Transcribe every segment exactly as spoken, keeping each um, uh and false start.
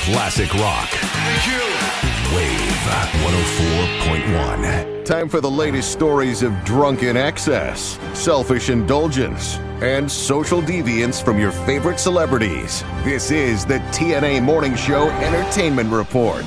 classic rock. Thank you. Wave one oh four point one. Time for the latest stories of drunken excess, selfish indulgence, and social deviance from your favorite celebrities. This is the T N A Morning Show Entertainment Report.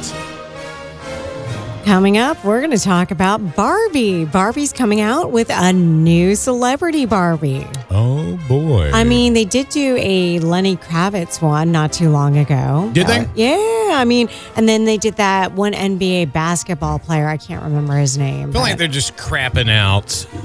Coming up, we're going to talk about Barbie. Barbie's coming out with a new celebrity Barbie. Oh, boy. I mean, they did do a Lenny Kravitz one not too long ago. Did they? Uh, yeah. I mean, and then they did that one N B A basketball player. I can't remember his name. I feel like they're just crapping out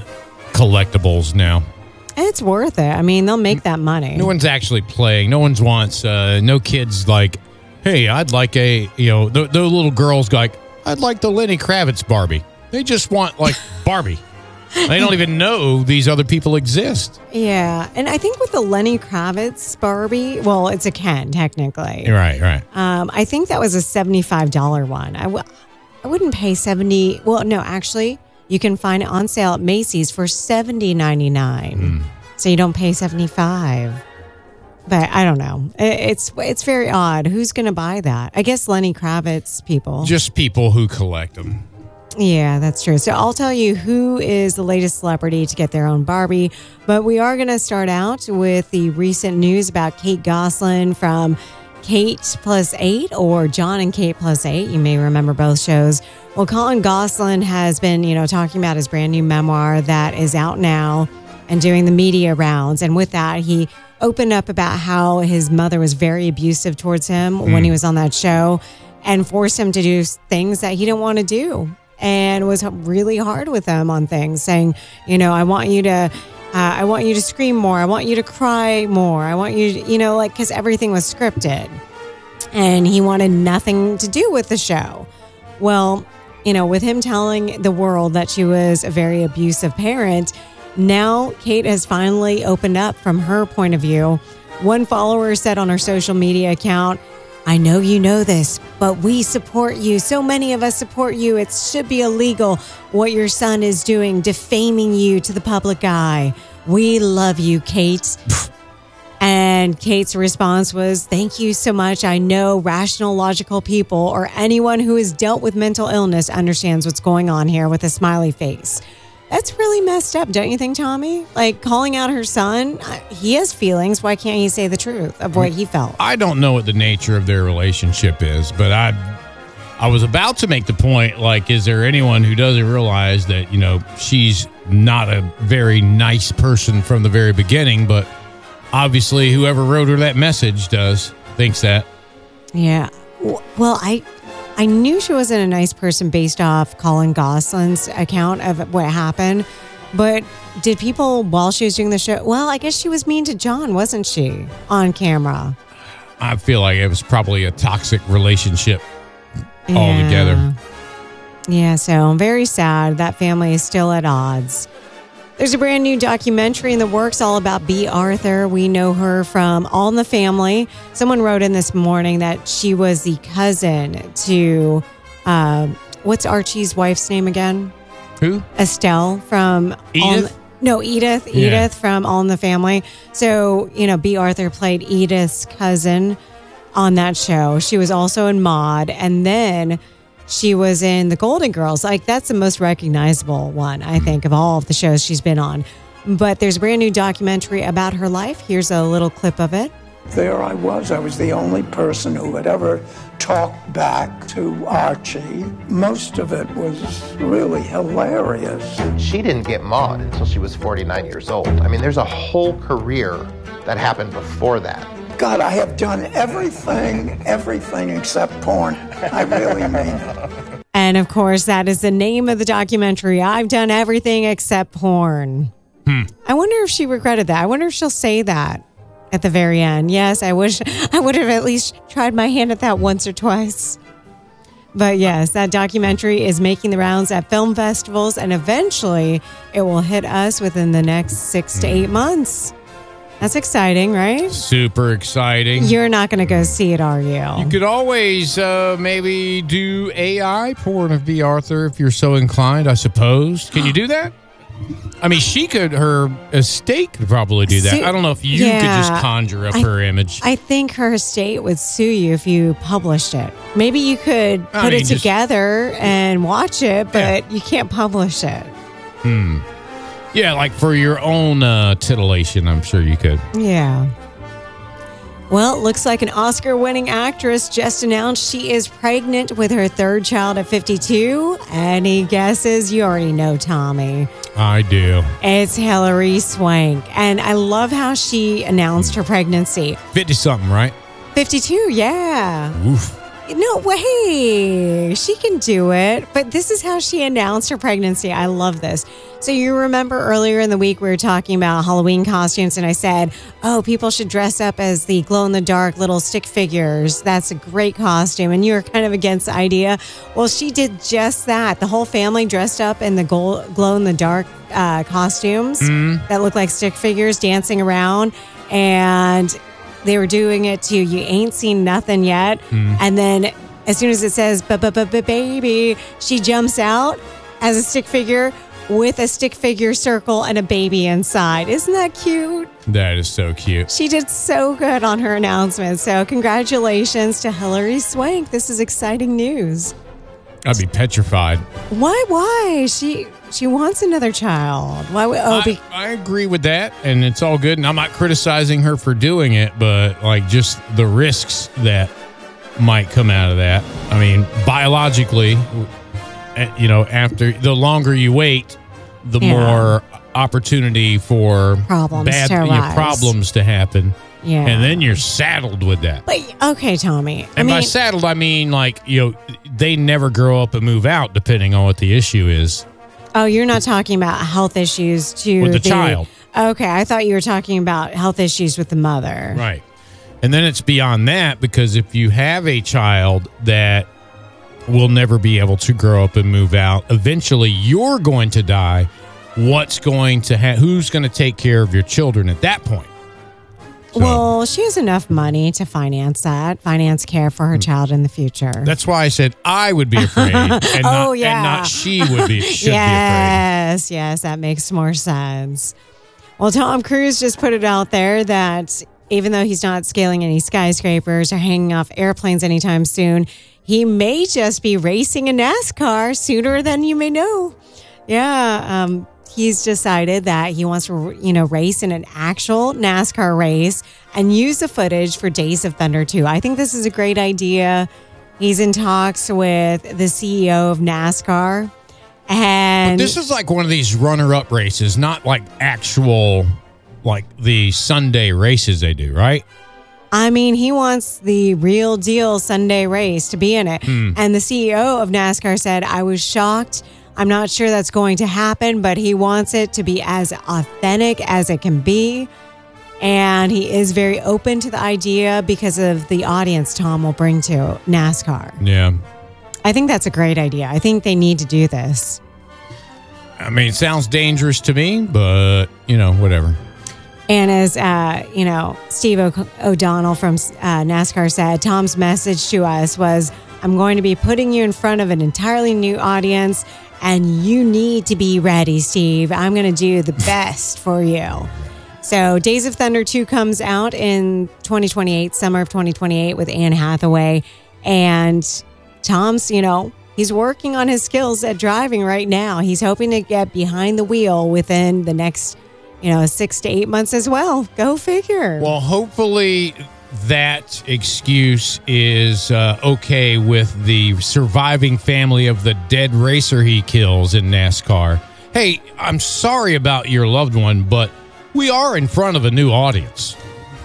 collectibles now. It's worth it. I mean, they'll make that money. No one's actually playing. No one's wants, uh, no kids like, hey, I'd like a, you know, the, the little girls go like, I'd like the Lenny Kravitz Barbie. They just want, like, Barbie. They don't even know these other people exist. Yeah. And I think with the Lenny Kravitz Barbie, well, it's a Ken, technically. Right, right. Um, I think that was a seventy-five dollars one. I, w- I wouldn't pay seventy dollars. Well, no, actually, you can find it on sale at Macy's for seventy ninety-nine. Mm. So you don't pay seventy-five dollars. But I don't know. It's it's very odd. Who's going to buy that? I guess Lenny Kravitz people. Just people who collect them. Yeah, that's true. So I'll tell you who is the latest celebrity to get their own Barbie. But we are going to start out with the recent news about Kate Gosselin from Kate Plus Eight or John and Kate Plus Eight. You may remember both shows. Well, Colin Gosselin has been, you know, talking about his brand new memoir that is out now and doing the media rounds. And with that, he opened up about how his mother was very abusive towards him mm. when he was on that show and forced him to do things that he didn't want to do and was really hard with him on things, saying, you know, I want you to, uh, I want you to scream more. I want you to cry more. I want you to, you know, like, because everything was scripted and he wanted nothing to do with the show. Well, you know, with him telling the world that she was a very abusive parent, now, Kate has finally opened up from her point of view. One follower said on her social media account, I know you know this, but we support you. So many of us support you. It should be illegal what your son is doing, defaming you to the public eye. We love you, Kate. And Kate's response was, thank you so much. I know rational, logical people or anyone who has dealt with mental illness understands what's going on here, with a smiley face. That's really messed up, don't you think, Tommy? Like, calling out her son, he has feelings. Why can't he say the truth of what he felt? I don't know what the nature of their relationship is, but I I was about to make the point, like, is there anyone who doesn't realize that, you know, she's not a very nice person from the very beginning, but obviously whoever wrote her that message does, thinks that. Yeah. Well, I... I knew she wasn't a nice person based off Colin Gosselin's account of what happened. But did people, while she was doing the show, well, I guess she was mean to John, wasn't she, on camera? I feel like it was probably a toxic relationship yeah. altogether. Yeah, so I'm very sad. That family is still at odds. There's a brand new documentary in the works all about Bea Arthur. We know her from All in the Family. Someone wrote in this morning that she was the cousin to, uh, what's Archie's wife's name again? Who? Estelle from... Edith? All, no, Edith. Yeah. Edith from All in the Family. So, you know, Bea Arthur played Edith's cousin on that show. She was also in Maude. And then... she was in The Golden Girls. Like, that's the most recognizable one, I think, of all of the shows she's been on. But there's a brand new documentary about her life. Here's a little clip of it. There I was. I was the only person who had ever talked back to Archie. Most of it was really hilarious. She didn't get Maude until she was forty-nine years old. I mean, there's a whole career that happened before that. God, I have done everything, everything except porn. I really mean it. And of course, that is the name of the documentary. I've done everything except porn. Hmm. I wonder if she regretted that. I wonder if she'll say that at the very end. Yes, I wish I would have at least tried my hand at that once or twice. But yes, that documentary is making the rounds at film festivals, and eventually it will hit us within the next six to eight months. That's exciting, right? Super exciting. You're not going to go see it, are you? You could always uh, maybe do A I porn of Bea Arthur if you're so inclined, I suppose. Can you do that? I mean, she could, her estate could probably do that. Sue- I don't know if you yeah, could just conjure up I- her image. I think her estate would sue you if you published it. Maybe you could I put mean, it just- together and watch it, but you can't publish it. Hmm. Yeah, like for your own uh, titillation, I'm sure you could. Yeah. Well, it looks like an Oscar-winning actress just announced she is pregnant with her third child at fifty-two. Any guesses? You already know, Tommy. I do. It's Hilary Swank. And I love how she announced her pregnancy. fifty-something, right? fifty-two, yeah. Oof. No way. She can do it. But this is how she announced her pregnancy. I love this. So you remember earlier in the week we were talking about Halloween costumes and I said, oh, people should dress up as the glow-in-the-dark little stick figures. That's a great costume. And you were kind of against the idea. Well, she did just that. The whole family dressed up in the glow-in-the-dark uh, costumes Mm. that look like stick figures dancing around. And they were doing it to You Ain't Seen Nothing Yet. Mm. And then as soon as it says, ba-ba-ba-baby, she jumps out as a stick figure with a stick figure circle and a baby inside. Isn't that cute? That is so cute. She did so good on her announcement. So congratulations to Hilary Swank. This is exciting news. I'd be petrified. Why, why? She she wants another child. Why would, oh, be, I, I agree with that, and it's all good. And I'm not criticizing her for doing it, but like just the risks that might come out of that. I mean, biologically, uh, you know, after the longer you wait, the Yeah. more opportunity for Problems bad to you know, arise. problems to happen. yeah. And then you're saddled with that. But, okay, Tommy. I And mean, by saddled, I mean like, you know, they never grow up and move out depending on what the issue is. oh, you're not talking about health issues to With the child. Okay, I thought you were talking about health issues with the mother. Right. And then it's beyond that, because if you have a child that will never be able to grow up and move out, eventually you're going to die. What's going to ha- who's going to take care of your children at that point? So, Well, she has enough money to finance that, finance care for her child in the future. that's why I said I would be afraid, and, Oh, not, yeah. and not she would be should yes, yes, that makes more sense. Well, Tom Cruise just put it out there that even though he's not scaling any skyscrapers or hanging off airplanes anytime soon, he may just be racing in NASCAR sooner than you may know. Yeah, um, he's decided that he wants to, you know, race in an actual NASCAR race and use the footage for Days of Thunder two. I think this is a great idea. He's in talks with the C E O of NASCAR. And This is like one of these runner-up races, not like actual, like the Sunday races they do, right? I mean, he wants the real deal Sunday race to be in it. And the C E O of NASCAR said, I was shocked. I'm not sure that's going to happen, but he wants it to be as authentic as it can be. And he is very open to the idea because of the audience Tom will bring to NASCAR. Yeah. I think that's a great idea. I think they need to do this. I mean, it sounds dangerous to me, but, you know, whatever. And as, uh, you know, Steve o- O'Donnell from uh, NASCAR said, Tom's message to us was, I'm going to be putting you in front of an entirely new audience, and you need to be ready, Steve. I'm going to do the best for you. So Days of Thunder two comes out in twenty twenty-eight, summer of twenty twenty-eight with Anne Hathaway. And Tom's, you know, he's working on his skills at driving right now. He's hoping to get behind the wheel within the next, you know, six to eight months as well. Go figure. Well, hopefully that excuse is uh, okay with the surviving family of the dead racer he kills in NASCAR. Hey, I'm sorry about your loved one, but we are in front of a new audience.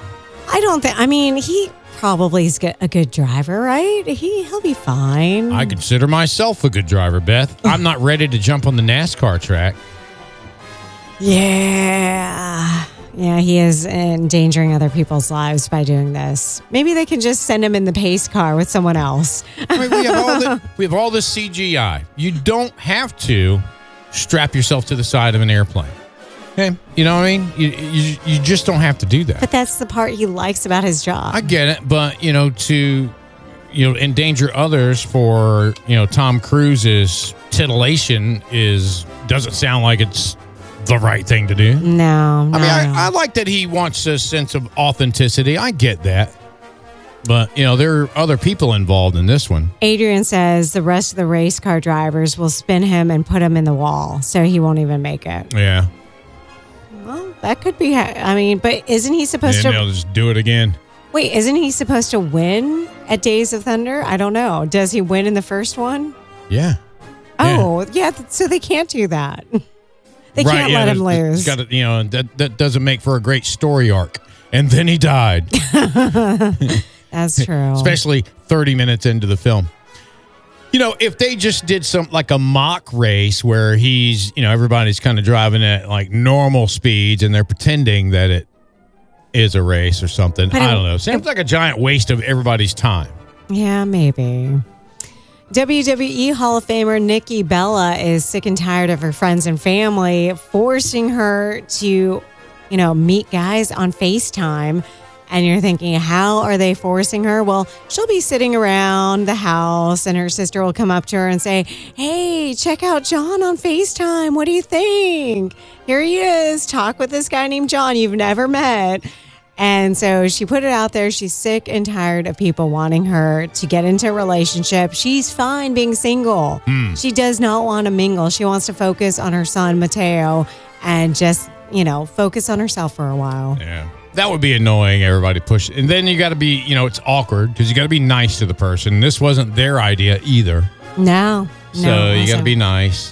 I don't think, I mean, he probably is a good driver, right? He, he'll be fine. I consider myself a good driver, Beth. I'm not ready to jump on the NASCAR track. Yeah. Yeah, he is endangering other people's lives by doing this. Maybe they can just send him in the pace car with someone else. I mean, we have all the, we have all this C G I. You don't have to strap yourself to the side of an airplane. Okay? You know what I mean? You, you, you just don't have to do that. But that's the part he likes about his job. I get it, but you know, to you know, endanger others for you know Tom Cruise's titillation is doesn't sound like it's the right thing to do. No, no. I mean, I, I like that he wants a sense of authenticity. I get that. But, you know, there are other people involved in this one. Adrian says the rest of the race car drivers will spin him and put him in the wall, so he won't even make it. Yeah. Well, that could be. I mean, but isn't he supposed And to? they'll just do it again. Wait, isn't he supposed to win at Days of Thunder? I don't know. Does he win in the first one? Yeah. Oh, yeah. th- so they can't do that. They Right, can't yeah, let him there's- lose. there's gotta- you know, that, that doesn't make for a great story arc. And then he died. That's true. Especially thirty minutes into the film. You know, if they just did some like a mock race where he's, you know, everybody's kind of driving at like normal speeds and they're pretending that it is a race or something. But I it- don't know. Seems like a giant waste of everybody's time. Yeah, maybe. W W E Hall of Famer Nikki Bella is sick and tired of her friends and family forcing her to, you know, meet guys on FaceTime. And you're thinking, how are they forcing her? Well, she'll be sitting around the house and her sister will come up to her and say, hey, check out John on FaceTime. What do you think? Here he is. Talk with this guy named John you've never met. And so she put it out there. She's sick and tired of people wanting her to get into a relationship. She's fine being single. She does not want to mingle. She wants to focus on her son, Mateo, and just, you know, focus on herself for a while. Yeah. That would be annoying. Everybody push. And then you got to be, you know, it's awkward because you got to be nice to the person. This wasn't their idea either. No. So no, you got to wasn't. be nice.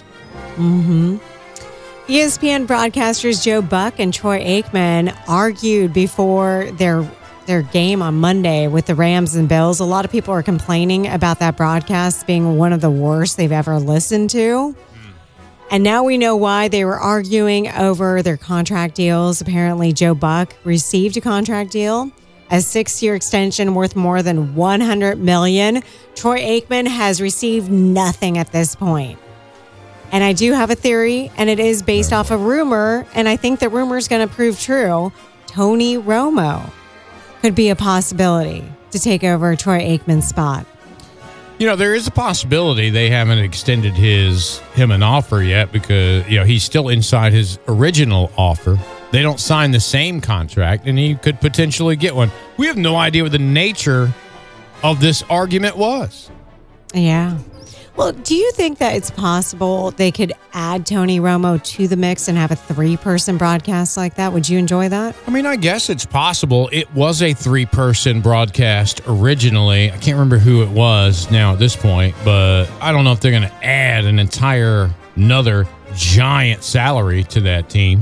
E S P N broadcasters Joe Buck and Troy Aikman argued before their their game on Monday with the Rams and Bills. A lot of people are complaining about that broadcast being one of the worst they've ever listened to. And now we know why they were arguing over their contract deals. Apparently, Joe Buck received a contract deal, a six-year extension worth more than one hundred million dollars. Troy Aikman has received nothing at this point. And I do have a theory, and it is based off a rumor, and I think the rumor is going to prove true. Tony Romo could be a possibility to take over Troy Aikman's spot. You know, there is a possibility they haven't extended his him an offer yet because, you know, he's still inside his original offer. They don't sign the same contract, and he could potentially get one. We have no idea what the nature of this argument was. Yeah. Well, do you think that it's possible they could add Tony Romo to the mix and have a three-person broadcast like that? Would you enjoy that? I mean, I guess it's possible. It was a three-person broadcast originally. I can't remember who it was now at this point, but I don't know if they're going to add an entire, another giant salary to that team.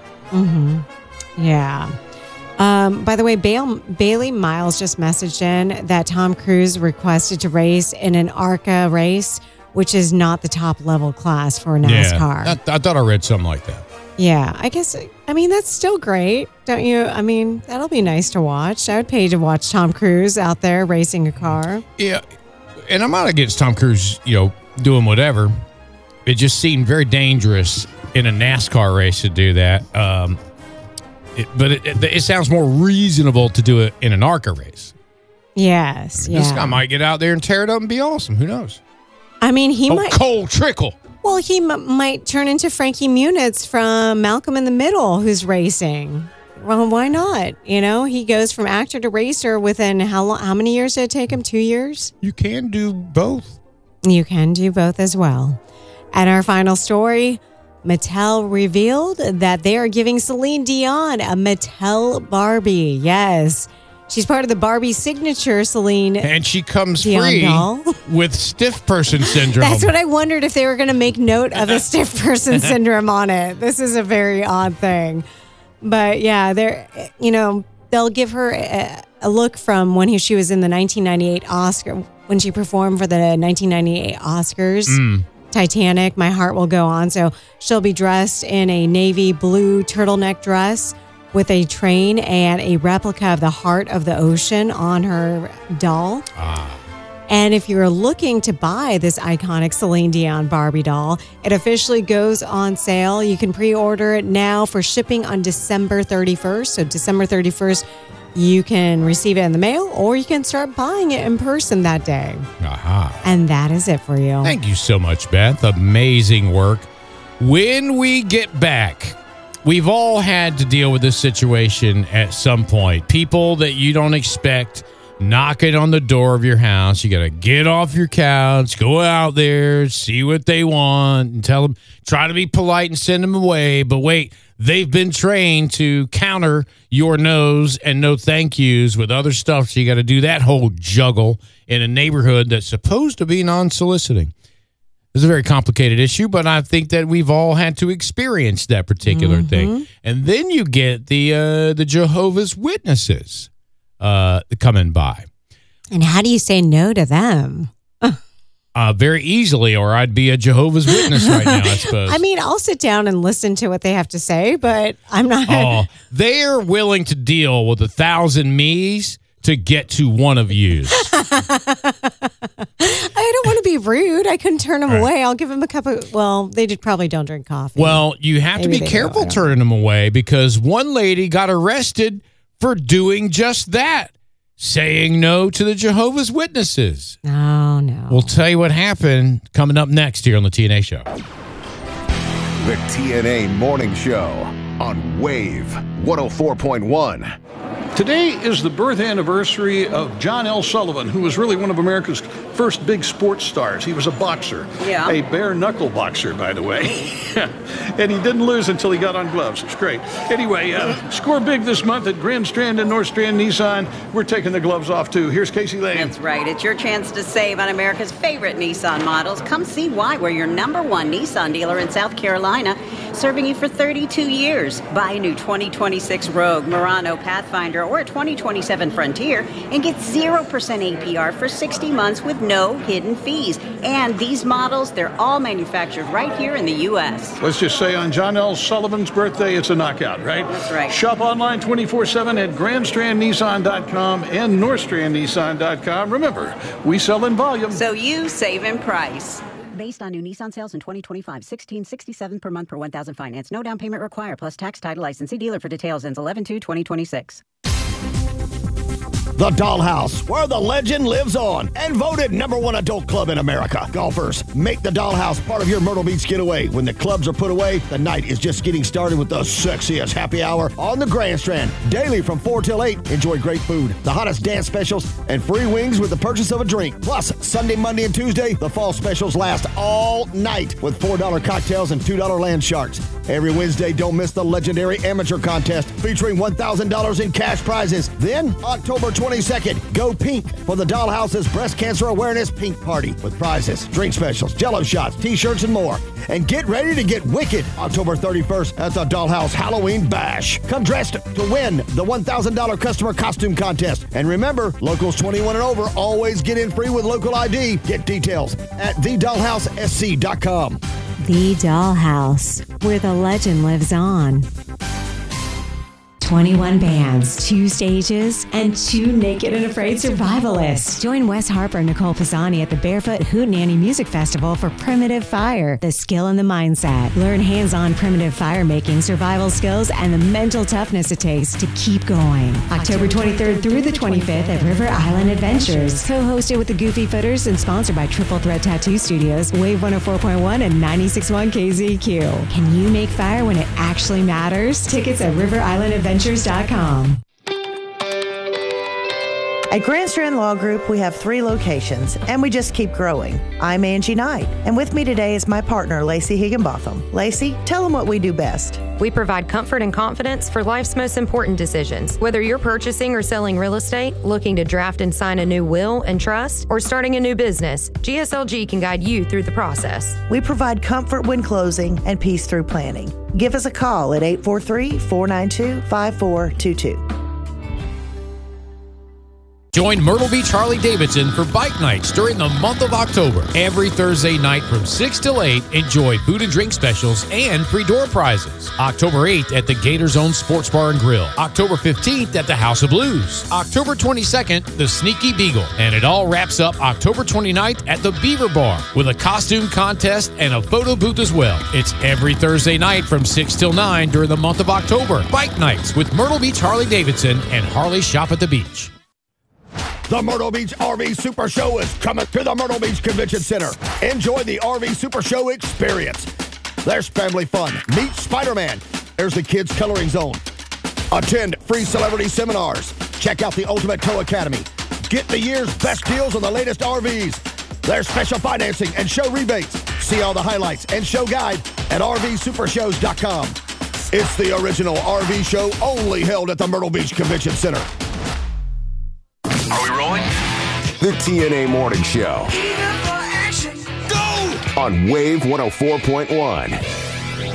Yeah. Um, by the way, Bale, Bailey Miles just messaged in that Tom Cruise requested to race in an ARCA race, which is not the top level class for NASCAR. Yeah, I, I thought I read something like that. Yeah, I guess, I mean, that's still great, don't you? I mean, that'll be nice to watch. I would pay to watch Tom Cruise out there racing a car. Yeah, and I'm not against Tom Cruise, you know, doing whatever. It just seemed very dangerous in a NASCAR race to do that. Um, it, but it, it, it sounds more reasonable to do it in an ARCA race. Yes, yeah. This guy might get out there and tear it up and be awesome. Who knows? I mean, he Oh, might. Cole Trickle. Well, he m- might turn into Frankie Muniz from Malcolm in the Middle, who's racing. Well, why not? You know, he goes from actor to racer within how long? How many years did it take him? Two years. You can do both. You can do both as well. And our final story, Mattel revealed that they are giving Celine Dion a Mattel Barbie. Yes. She's part of the Barbie signature, Celine. And she comes Dion free doll. with stiff person syndrome. That's what I wondered if they were going to make note of the stiff person syndrome on it. This is a very odd thing. But yeah, they're, you know, they'll give her a, a look from when he, she was in the nineteen ninety-eight Oscar, when she performed for the nineteen ninety-eight Oscars. Mm. Titanic, My Heart Will Go On. So she'll be dressed in a navy blue turtleneck dress with a train and a replica of the Heart of the Ocean on her doll. Ah. And if you're looking to buy this iconic Celine Dion Barbie doll, it officially goes on sale. You can pre-order it now for shipping on December thirty-first. So December thirty-first, you can receive it in the mail or you can start buying it in person that day. Aha. And that is it for you. Thank you so much, Beth. Amazing work. When we get back, we've all had to deal with this situation at some point. People that you don't expect knocking on the door of your house. You got to get off your couch, go out there, see what they want, and tell them, try to be polite and send them away. But wait, they've been trained to counter your no's and no thank yous with other stuff. So you got to do that whole juggle in a neighborhood that's supposed to be non-soliciting. It's a very complicated issue, but I think that we've all had to experience that particular mm-hmm. thing. And then you get the uh, the Jehovah's Witnesses uh, coming by. And how do you say no to them? Uh, very easily, or I'd be a Jehovah's Witness right now, I suppose. I mean, I'll sit down and listen to what they have to say, but I'm not. Oh, they're willing to deal with a thousand me's to get to one of yous. I don't want to be rude. I couldn't turn them right. away. I'll give them a cup of, well, they did, probably don't drink coffee. Well, you have Maybe to be careful do, turning them away, because one lady got arrested for doing just that. Saying no to the Jehovah's Witnesses. Oh, no. We'll tell you what happened coming up next here on the T N A Show. The T N A Morning Show on Wave one oh four point one. Today is the birth anniversary of John L. Sullivan, who was really one of America's first big sports stars. He was a boxer, yeah. a bare-knuckle boxer, by the way. And he didn't lose until he got on gloves. It's great. Anyway, uh, score big this month at Grand Strand and North Strand Nissan. We're taking the gloves off, too. Here's Casey Lane. That's right. It's your chance to save on America's favorite Nissan models. Come see why we're your number one Nissan dealer in South Carolina, serving you for thirty-two years. Buy a new twenty twenty-six Rogue, Murano, Pathfinder, or a twenty twenty-seven Frontier and get zero percent A P R for sixty months with no hidden fees. And these models, they're all manufactured right here in the U S Let's just say on John L. Sullivan's birthday, it's a knockout, right? That's right. Shop online twenty-four seven at grand strand nissan dot com and north strand nissan dot com. Remember, we sell in volume. So you save in price. Based on new Nissan sales in twenty twenty-five, sixteen sixty-seven per month per one thousand finance. No down payment required, plus tax, title, license. See dealer for details. Ends eleven two twenty twenty-six. The Dollhouse, where the legend lives on, and voted number one adult club in America. Golfers, make the Dollhouse part of your Myrtle Beach getaway. When the clubs are put away, the night is just getting started with the sexiest happy hour on the Grand Strand. Daily from four till eight, enjoy great food, the hottest dance specials, and free wings with the purchase of a drink. Plus, Sunday, Monday, and Tuesday, the fall specials last all night with four dollar cocktails and two dollar land sharks. Every Wednesday, don't miss the legendary amateur contest featuring one thousand dollars in cash prizes. Then, October twenty-second, go pink for the Dollhouse's Breast Cancer Awareness Pink Party with prizes, drink specials, jello shots, t-shirts, and more. And get ready to get wicked October thirty-first at the Dollhouse Halloween Bash. Come dressed to win the one thousand dollars customer costume contest. And remember, locals twenty-one and over always get in free with local I D. Get details at the dollhouse s c dot com. The Dollhouse, where the legend lives on. twenty-one bands, two stages, and two naked and afraid survivalists. Join Wes Harper and Nicole Pisani at the Barefoot Hootenanny Music Festival for Primitive Fire, the skill and the mindset. Learn hands-on primitive fire making, survival skills, and the mental toughness it takes to keep going. October twenty-third through the twenty-fifth at River Island Adventures. Co-hosted with the Goofy Footers and sponsored by Triple Threat Tattoo Studios, Wave one oh four point one and ninety-six point one K Z Q. Can you make fire when it actually matters? Tickets at River Island Adventures. Dot com. At Grand Strand Law Group, we have three locations, and we just keep growing. I'm Angie Knight, and with me today is my partner, Lacey Higginbotham. Lacey, tell them what we do best. We provide comfort and confidence for life's most important decisions. Whether you're purchasing or selling real estate, looking to draft and sign a new will and trust, or starting a new business, G S L G can guide you through the process. We provide comfort when closing and peace through planning. Give us a call at eight four three, four nine two, five four two two. Join Myrtle Beach Harley-Davidson for bike nights during the month of October. Every Thursday night from six till eight, enjoy food and drink specials and free door prizes. October eighth at the Gator Zone Sports Bar and Grill. October fifteenth at the House of Blues. October twenty-second, the Sneaky Beagle. And it all wraps up October twenty-ninth at the Beaver Bar with a costume contest and a photo booth as well. It's every Thursday night from six till nine during the month of October. Bike nights with Myrtle Beach Harley-Davidson and Harley Shop at the Beach. The Myrtle Beach R V Super Show is coming to the Myrtle Beach Convention Center. Enjoy the R V Super Show experience. There's family fun. Meet Spider-Man. There's the Kids Coloring Zone. Attend free celebrity seminars. Check out the Ultimate Tow Academy. Get the year's best deals on the latest R Vs. There's special financing and show rebates. See all the highlights and show guide at R V super shows dot com. It's the original R V show only held at the Myrtle Beach Convention Center. Are we rolling? The T N A Morning Show. On Wave one oh four point one.